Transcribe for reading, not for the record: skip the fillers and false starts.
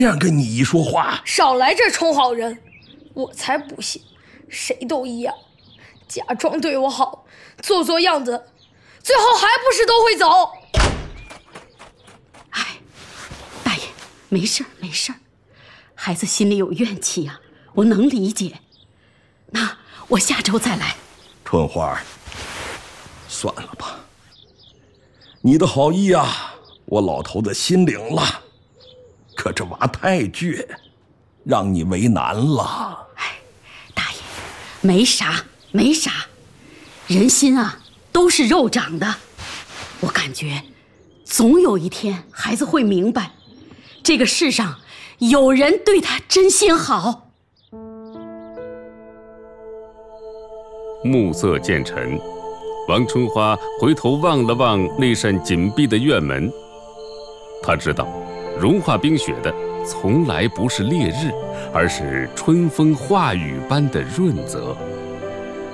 这样跟你姨说话。 少来这充好人，我才不信，谁都一样，假装对我好，做做样子，最后还不是都会走。 哎，大爷，没事儿没事儿，孩子心里有怨气呀，我能理解。那我下周再来。 春花，算了吧，你的好意啊，我老头子心领了，可这娃太倔，让你为难了。 哎，大爷，没啥没啥，人心啊都是肉长的，我感觉总有一天孩子会明白，这个世上有人对他真心好。 暮色渐沉，王春花回头望了望那扇紧闭的院门，她知道融化冰雪的从来不是烈日，而是春风化雨般的润泽。